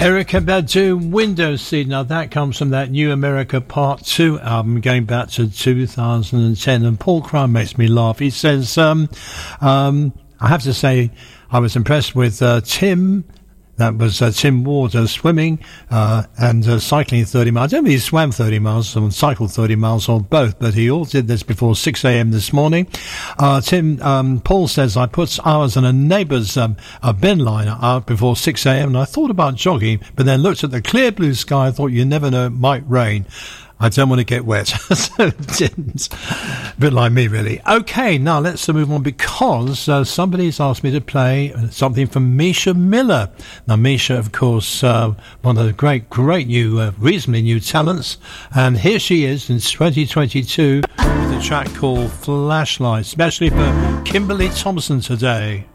Erykah Badu, Window Seat. Now that comes from that New America Part 2 album going back to 2010. And Paul Crum makes me laugh. He says, I have to say, I was impressed with Tim. That was Tim Ward swimming and cycling 30 miles. I don't know if he swam 30 miles or cycled 30 miles or both, but he all did this before 6 a.m. this morning. Paul says, I put ours on a neighbour's bin liner out before 6 a.m. and I thought about jogging, but then looked at the clear blue sky and thought you never know, it might rain. I don't want to get wet, so it didn't. A bit like me, really. Okay, now let's move on because somebody's asked me to play something from Misha Miller. Now, Misha, of course, one of the great new, reasonably new talents. And here she is in 2022 with a track called Flashlight, especially for Kimberly Thompson today.